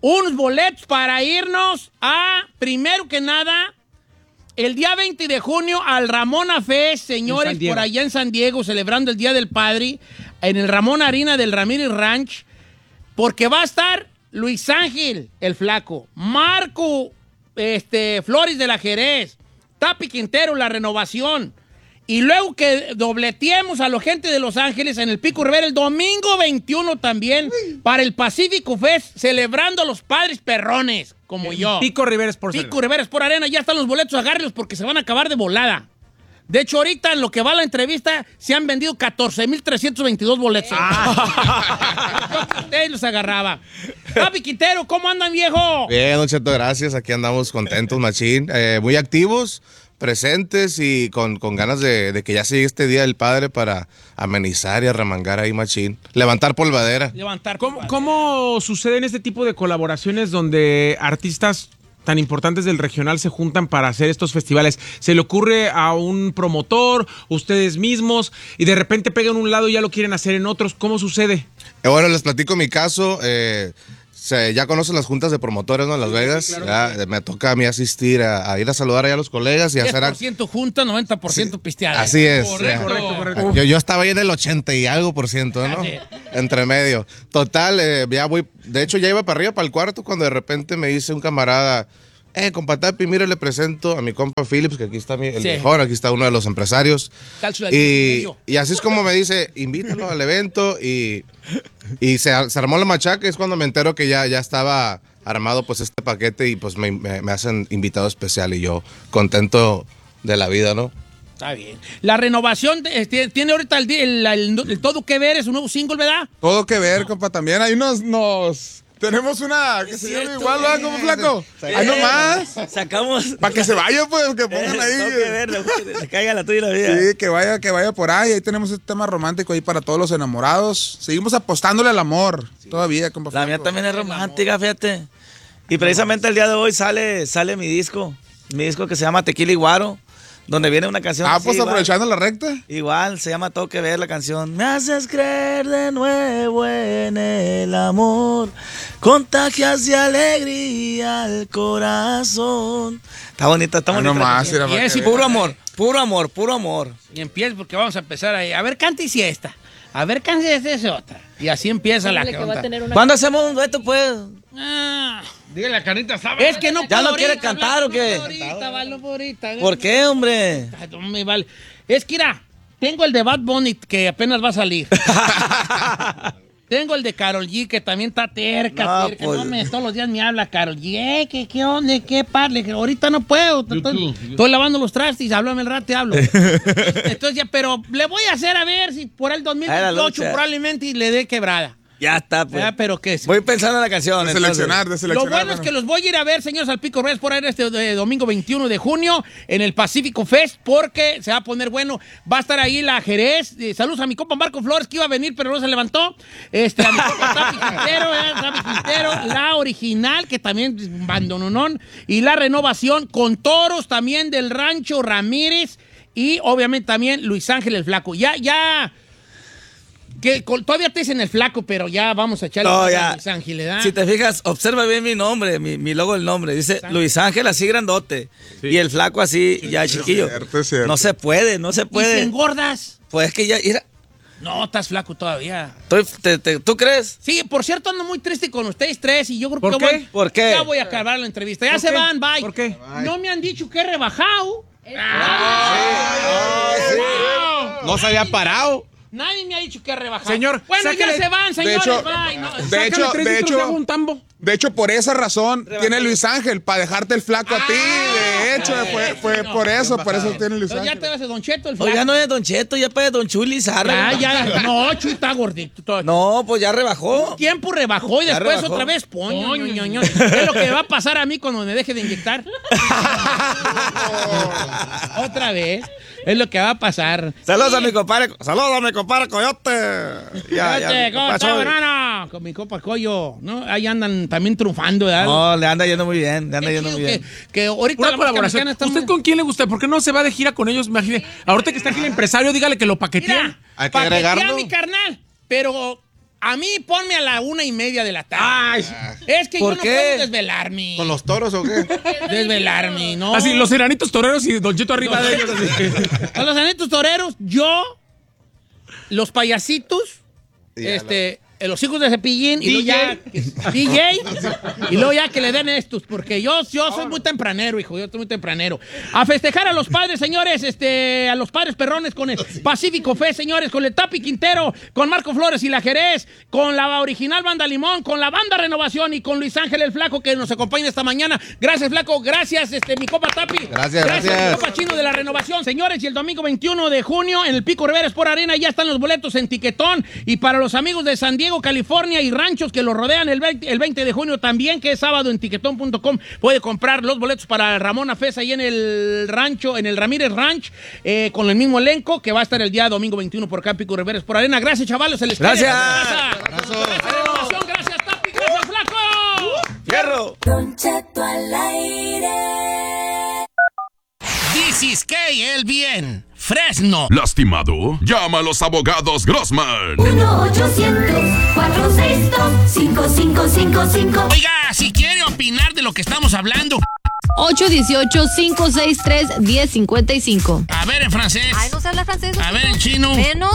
unos boletos para irnos a, primero que nada, el día 20 de junio al Ramona Fest, señores, por allá en San Diego, celebrando el Día del Padre, en el Ramón Harina del Ramírez Ranch, porque va a estar Luis Ángel, el Flaco, Marco Flores de la Jerez, Tapi Quintero, La Renovación, y luego que dobleteemos a la gente de Los Ángeles en el Pico Rivera el domingo 21 también para el Pacífico Fest, celebrando a los padres perrones, como yo. Pico Rivera Sport Arena. Pico Rivera Sport Arena, ya están los boletos, agárrenlos porque se van a acabar de volada. De hecho, ahorita en lo que va la entrevista se han vendido 14,322 boletos. Usted los agarraba. Papi Quintero, ¿cómo andan, viejo? Bien, Don Cheto, gracias. Aquí andamos contentos, machín. Muy activos, presentes y con ganas de que ya llegue este Día del Padre para amenizar y arremangar ahí, machín. Levantar polvadera. ¿Cómo suceden este tipo de colaboraciones donde artistas tan importantes del regional se juntan para hacer estos festivales? ¿Se le ocurre a un promotor, ustedes mismos, y de repente pegan un lado y ya lo quieren hacer en otros? ¿Cómo sucede? Bueno, les platico mi caso. Ya conocen las juntas de promotores, ¿no? En Las Vegas. Claro. Ya, me toca a mí asistir a ir a saludar allá a los colegas y hacer... 10% junta, 90% pisteada. Así es. Correcto. Yo estaba ahí en el 80 y algo por ciento, ¿no? Entre medio. Total, ya voy... De hecho, ya iba para arriba, para el cuarto, cuando de repente me dice un camarada... compa Tapi, mire, le presento a mi compa Phillips, que aquí está el mejor, aquí está uno de los empresarios. Y así es como me dice, invítalo al evento y se armó la machaca. Es cuando me entero que ya estaba armado pues este paquete y pues me hacen invitado especial y yo contento de la vida, ¿no? Está bien. La Renovación tiene ahorita el Todo Que Ver, es un nuevo single, ¿verdad? Todo que ver, compa, también. Ahí tenemos una que se llama igual, ¿verdad? Como Flaco. Ahí nomás. Sacamos. Para que se vaya, pues, que pongan ahí. Tengo que ver, le caiga la tuya y la vida. Sí, que vaya por ahí. Ahí tenemos este tema romántico ahí para todos los enamorados. Seguimos apostándole al amor. Todavía, compa Flaco. La mía también es romántica, fíjate. Y precisamente el día de hoy sale mi disco. Mi disco que se llama Tequila y Guaro. Donde viene una canción. Pues igual, aprovechando la recta. Igual, se llama Todo Que Ver la canción. Me haces creer de nuevo en el amor. Contagias de alegría al corazón. Está bonita, está bonita. Nomás, puro amor, puro amor, puro amor. Y empieza porque vamos a empezar ahí. A ver, canta y si esta. A ver, canta y esta es otra. Y así empieza la canción. ¿Cuándo hacemos un dueto, pues? Dígale a Carnita, ¿sabes? Es que no ¿Ya no quiere cantar o qué? Ahorita. ¿Por qué, hombre? No me vale. Es que, mira, tengo el de Bad Bunny que apenas va a salir. Tengo el de Karol G que también está terca. Pues. Todos los días me habla Karol G. ¿Qué onda? ¿Qué parle? Ahorita no puedo. Estoy lavando los trastes. Háblame el rato, te hablo. Entonces ya, pero le voy a hacer a ver si por el 2028 probablemente le dé quebrada. Ya está, pues. Pero qué es. Voy pensando en la canción. De seleccionar. Lo bueno es que los voy a ir a ver, señores, al Pico Rivera por ahí este domingo 21 de junio en el Pacífico Fest, porque se va a poner bueno. Va a estar ahí la Jerez. Saludos a mi compa Marco Flores, que iba a venir, pero no se levantó. A mi compa Tapi Quintero, la original, que también es un bandononón, y la Renovación, con toros también del Rancho Ramírez, y obviamente también Luis Ángel el Flaco. Que todavía te dicen el Flaco, pero ya vamos a echarle a Luis Ángel, ¿verdad? Si te fijas, observa bien mi nombre, mi logo del nombre. Dice Luis Ángel así grandote. Sí. Y el Flaco así ya chiquillo. Es cierto. No se puede. ¿Y si engordas? Pues es que ya... No, estás flaco todavía. ¿Tú crees? Sí, por cierto, ando muy triste con ustedes tres y yo creo ¿Por qué? ¿Por qué? Ya voy a acabar la entrevista. Ya se van, bye. ¿Por qué? No me han dicho que he rebajado. No se había parado. Nadie me ha dicho que he rebajado. Señor, bueno, sáquele, ya se van, señores. De hecho, por esa razón tiene Luis Ángel, para dejarte el Flaco a ti. De hecho, fue por eso tiene Luis Ángel. Ya te vas a Don Cheto, el Flaco. Ya no es Don Cheto, ya para Don Chuy Lizarra. No, Chuy está gordito. No, pues ya rebajó. Un tiempo rebajó y después otra vez poño. Es lo que va a pasar a mí cuando me deje de inyectar. Otra vez. Es lo que va a pasar. Saludos a mi compadre Coyote. ¿Cómo está, hermano? Con mi compa Coyo. ¿No? Ahí andan también triunfando, ¿verdad? No, le anda yendo muy bien. Que ahorita una colaboración. ¿Usted con quién le gusta? ¿Por qué no se va de gira con ellos? Ahorita que está aquí el empresario, dígale que lo paquetea. Hay que agregarlo. A mi carnal, pero A mí ponme a la 1:30 de la tarde. Ay. Es que yo ¿Por no qué? puedo desvelarme. ¿Con los toros o qué? Desvelarme, ¿no? Así, los enanitos toreros y Don Cheto arriba de ellos. Así. A los anitos toreros, los payasitos, los hijos de Cepillín y luego ya DJ y luego ya que le den estos, porque yo soy muy tempranero, hijo, yo estoy muy tempranero. A festejar a los padres, señores, a los padres perrones con el Pacífico Fe, señores, con el Tapi Quintero, con Marco Flores y la Jerez, con la original Banda Limón, con la Banda Renovación y con Luis Ángel el Flaco que nos acompaña esta mañana. Gracias, Flaco, gracias, mi copa Tapi. Gracias. Mi copa Chino de la Renovación, señores, y el domingo 21 de junio en el Pico Rivera Sport Arena ya están los boletos en Tiquetón, y para los amigos de San Diego, California y ranchos que lo rodean el 20 de junio también, que es sábado, en tiquetón.com puede comprar los boletos para Ramona Fest ahí en el rancho, en el Ramírez Ranch, con el mismo elenco que va a estar el día domingo 21 por acá, Pico Rivera por Arena. Gracias, chavales, se les quiere. Gracias. Gracias, Tapi, gracias, Flaco. ¡Fierro! Don Cheto al aire. This is KLBN, Fresno. ¿Lastimado? Llama a los abogados Grossman. 1-800-462-5555. Oiga, si quiere opinar de lo que estamos hablando, 818-563-1055. a ver en francés, Ay, no se habla francés. a ver en chino. Menos.